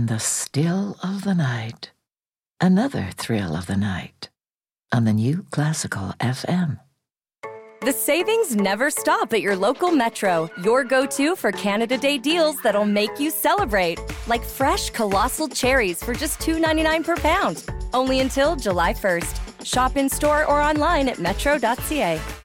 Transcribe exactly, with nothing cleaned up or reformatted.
in the still of the night. Another thrill of the night on the new Classical F M. The savings never stop at your local Metro. Your go-to for Canada Day deals that'll make you celebrate. Like fresh, colossal cherries for just two ninety-nine per pound. Only until July first. Shop in-store or online at metro dot c a.